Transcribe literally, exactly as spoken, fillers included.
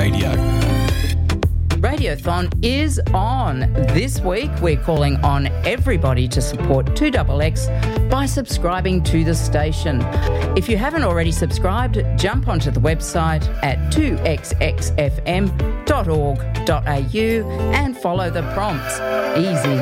Radio. Radiothon is on. This week we're calling on everybody to support two X X by subscribing to the station. If you haven't already subscribed, jump onto the website at two x x f m dot org dot a u and follow the prompts. Easy.